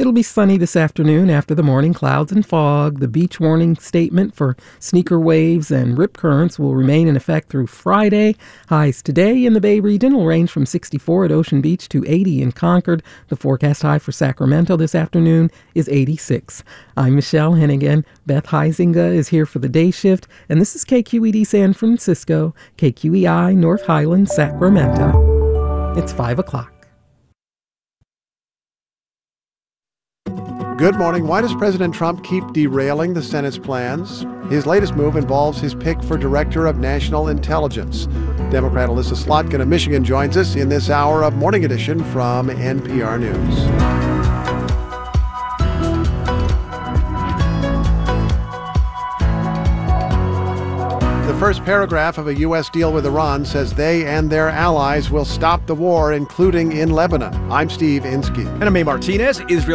It'll be sunny this afternoon after the morning clouds and fog. The beach warning statement for sneaker waves and rip currents will remain in effect through Friday. Highs today in the Bay region will range from 64 at Ocean Beach to 80 in Concord. The forecast high for Sacramento this afternoon is 86. I'm Michelle Hennigan. Beth Heisinger is here for the day shift, and this is KQED San Francisco, KQEI North Highlands, Sacramento. It's 5 o'clock. Good morning. Why does President Trump keep derailing the Senate's plans? His latest move involves his pick for Director of National Intelligence. Democrat Alyssa Slotkin of Michigan joins us in this hour of Morning Edition from NPR News. The first paragraph of a U.S. deal with Iran says they and their allies will stop the war, including in Lebanon. I'm Steve Inskeep. And I'm May Martinez. Israel